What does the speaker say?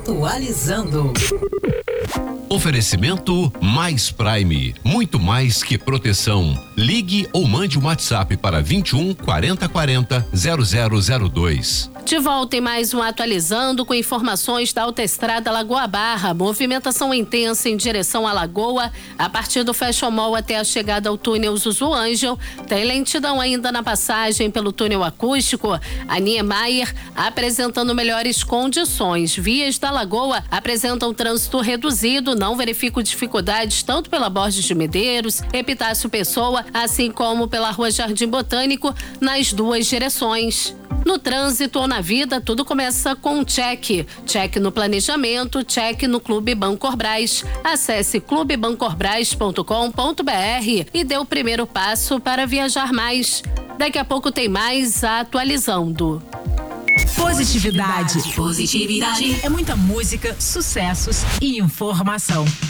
Atualizando. Oferecimento Mais Prime, muito mais que proteção. Ligue ou mande um WhatsApp para 21 40 40 0002. De volta em mais um Atualizando com informações da Autoestrada Lagoa Barra. Movimentação intensa em direção à Lagoa, a partir do Fashion Mall até a chegada ao túnel Zuzu Ângel. Tem lentidão ainda na passagem pelo túnel acústico. A Niemeyer apresentando melhores condições. Vias da Lagoa apresentam trânsito reduzido, não verifico dificuldades tanto pela Borges de Medeiros, Epitácio Pessoa, assim como pela Rua Jardim Botânico, nas duas direções. No trânsito ou na vida, tudo começa com um check. Check no planejamento, check no Clube Bancorbras. Acesse clubebancorbras.com.br e dê o primeiro passo para viajar mais. Daqui a pouco tem mais Atualizando. Positividade. É muita música, sucessos e informação.